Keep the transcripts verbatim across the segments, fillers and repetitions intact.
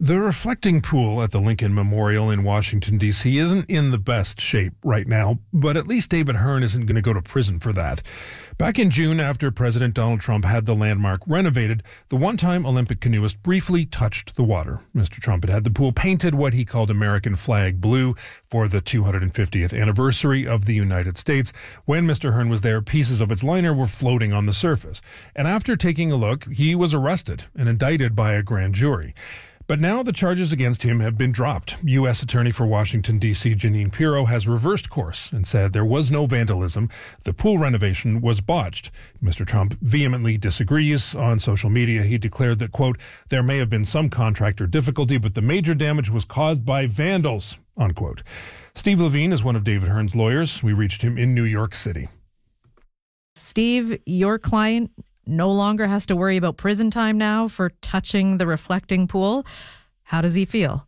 The reflecting pool at the Lincoln Memorial in Washington, D C isn't in the best shape right now, but at least David Hearn isn't going to go to prison for that. Back in June, after President Donald Trump had the landmark renovated, the one-time Olympic canoeist briefly touched the water. Mister Trump had had the pool painted what he called American flag blue for the two hundred fiftieth anniversary of the United States. When Mister Hearn was there, pieces of its liner were floating on the surface. And after taking a look, he was arrested and indicted by a grand jury. But now the charges against him have been dropped. U S Attorney for Washington, D C Jeanine Pirro has reversed course and said there was no vandalism. The pool renovation was botched. Mister Trump vehemently disagrees. On social media, he declared that, quote, there may have been some contractor difficulty, but the major damage was caused by vandals, unquote. Steve Levine is one of David Hearn's lawyers. We reached him in New York City. Steve, your client no longer has to worry about prison time now for touching the reflecting pool. How does he feel?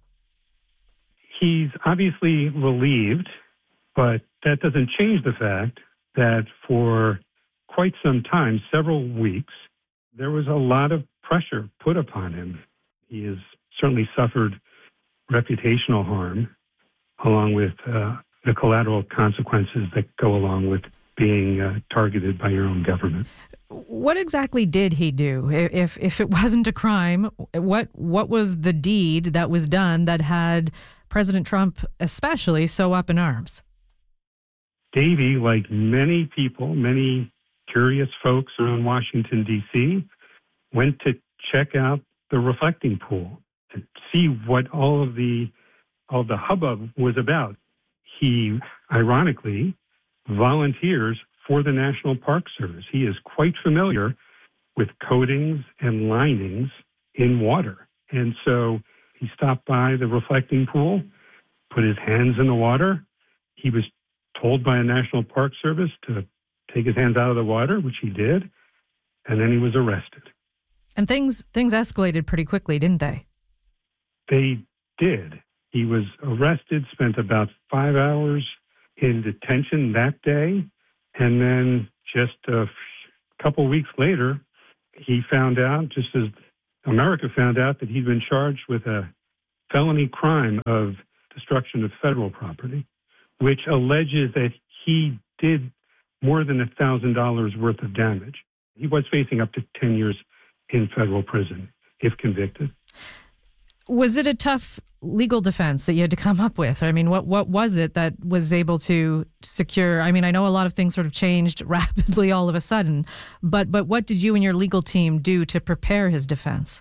He's obviously relieved, but that doesn't change the fact that for quite some time, several weeks, there was a lot of pressure put upon him. He has certainly suffered reputational harm, along with uh, the collateral consequences that go along with being uh, targeted by your own government. What exactly did he do? If if it wasn't a crime, what what was the deed that was done that had President Trump especially so up in arms? Davey, like many people, many curious folks around Washington, D C, went to check out the reflecting pool to see what all of the all of the hubbub was about. He, ironically, volunteers for the National Park Service. He is quite familiar with coatings and linings in water. And so he stopped by the reflecting pool, put his hands in the water. He was told by a National Park Service to take his hands out of the water, which he did, and then he was arrested. And things things escalated pretty quickly, didn't they? They did. He was arrested, spent about five hours in detention that day. And then just a f- couple weeks later, he found out, just as America found out, that he'd been charged with a felony crime of destruction of federal property, which alleges that he did more than one thousand dollars worth of damage. He was facing up to ten years in federal prison if convicted. Was it a tough legal defense that you had to come up with? I mean, what what was it that was able to secure? I mean, I know a lot of things sort of changed rapidly all of a sudden, but but what did you and your legal team do to prepare his defense?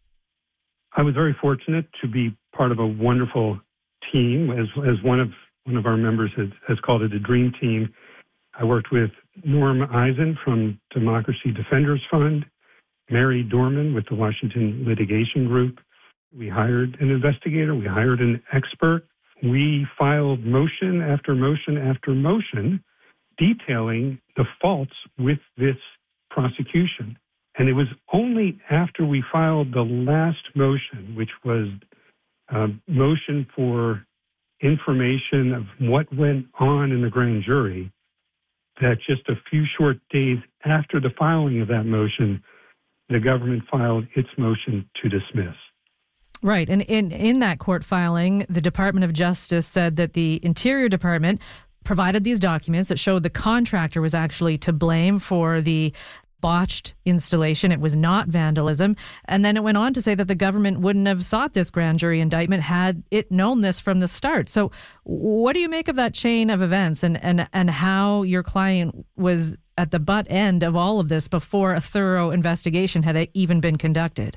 I was very fortunate to be part of a wonderful team, as as one of one of our members has, has called it a dream team. I worked with Norm Eisen from Democracy Defenders Fund, Mary Dorman with the Washington Litigation Group. We hired an investigator. We hired an expert. We filed motion after motion after motion detailing the faults with this prosecution. And it was only after we filed the last motion, which was a motion for information of what went on in the grand jury, that just a few short days after the filing of that motion, the government filed its motion to dismiss. Right. And in, in that court filing, the Department of Justice said that the Interior Department provided these documents that showed the contractor was actually to blame for the botched installation. It was not vandalism. And then it went on to say that the government wouldn't have sought this grand jury indictment had it known this from the start. So what do you make of that chain of events and, and, and how your client was at the butt end of all of this before a thorough investigation had even been conducted?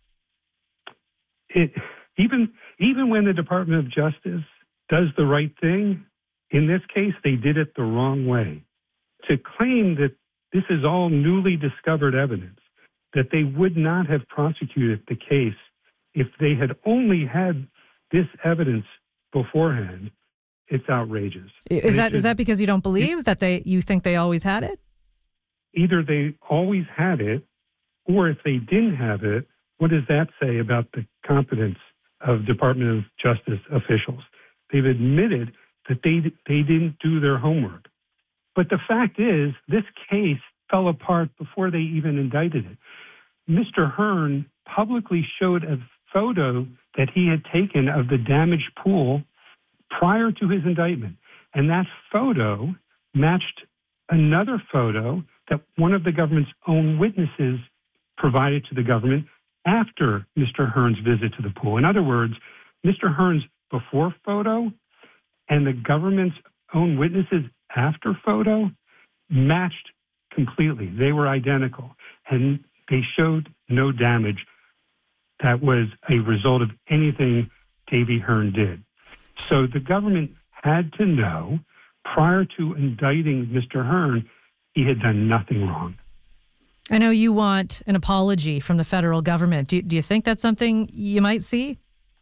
It, even even when the Department of Justice does the right thing, in this case, they did it the wrong way. To claim that this is all newly discovered evidence, that they would not have prosecuted the case if they had only had this evidence beforehand, it's outrageous. Is that is that because you don't believe it, that they you think they always had it? Either they always had it, or if they didn't have it, what does that say about the competence of Department of Justice officials? They've admitted that they they didn't do their homework. But the fact is, this case fell apart before they even indicted it. Mister Hearn publicly showed a photo that he had taken of the damaged pool prior to his indictment. And that photo matched another photo that one of the government's own witnesses provided to the government after Mister Hearn's visit to the pool. In other words, Mister Hearn's before photo and the government's own witnesses after photo matched completely. They were identical, and they showed no damage that was a result of anything Davy Hearn did. So the government had to know prior to indicting Mister Hearn, he had done nothing wrong. I know you want an apology from the federal government. Do, do you think that's something you might see?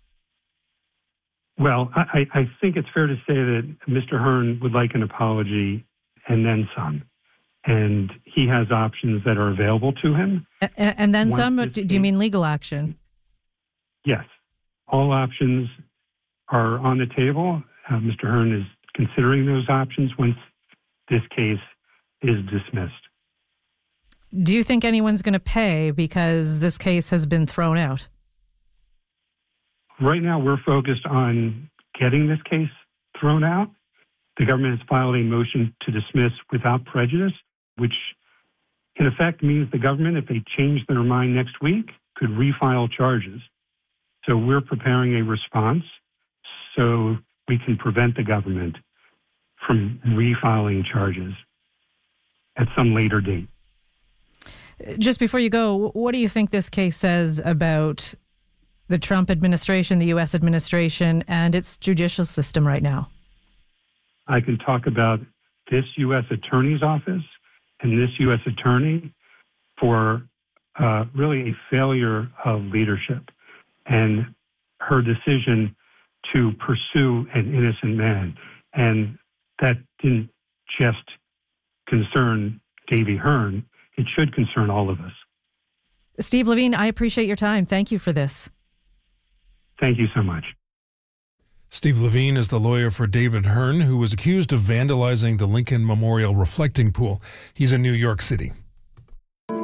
Well, I, I think it's fair to say that Mister Hearn would like an apology and then some. And he has options that are available to him. And, and then Once some? this Do you mean legal action? Yes. All options are on the table. Uh, Mister Hearn is considering those options once this case is dismissed. Do you think anyone's going to pay because this case has been thrown out? Right now, we're focused on getting this case thrown out. The government has filed a motion to dismiss without prejudice, which in effect means the government, if they change their mind next week, could refile charges. So we're preparing a response so we can prevent the government from refiling charges at some later date. Just before you go, what do you think this case says about the Trump administration, the U S administration, and its judicial system right now? I can talk about this U S attorney's office and this U S attorney for uh, really a failure of leadership and her decision to pursue an innocent man. And that didn't just concern Davy Hearn. It should concern all of us. Steve Levine, I appreciate your time. Thank you for this. Thank you so much. Steve Levine is the lawyer for David Hearn, who was accused of vandalizing the Lincoln Memorial reflecting pool. He's in New York City.